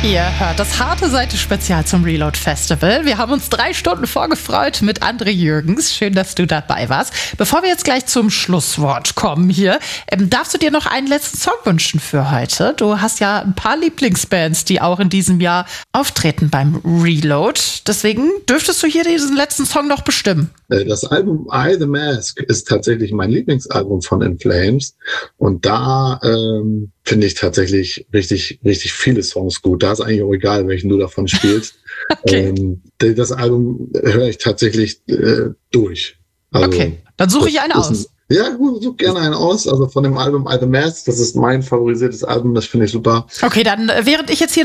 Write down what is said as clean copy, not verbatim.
Ihr hört das harte Seite-Spezial zum Reload Festival. Wir haben uns 3 Stunden vorgefreut mit André Jürgens. Schön, dass du dabei warst. Bevor wir jetzt gleich zum Schlusswort kommen hier, darfst du dir noch einen letzten Song wünschen für heute? Du hast ja ein paar Lieblingsbands, die auch in diesem Jahr auftreten beim Reload. Deswegen dürftest du hier diesen letzten Song noch bestimmen. Das Album I, The Mask ist tatsächlich mein Lieblingsalbum von In Flames. Und da finde ich tatsächlich richtig, richtig viele Songs gut. Da ist eigentlich auch egal, welchen du davon spielst. Okay. Das Album höre ich tatsächlich durch. Also, okay, dann suche ich einen aus. Ja, gut, such gerne einen aus. Also von dem Album I, The Mask, das ist mein favorisiertes Album, das finde ich super. Okay, dann während ich jetzt hier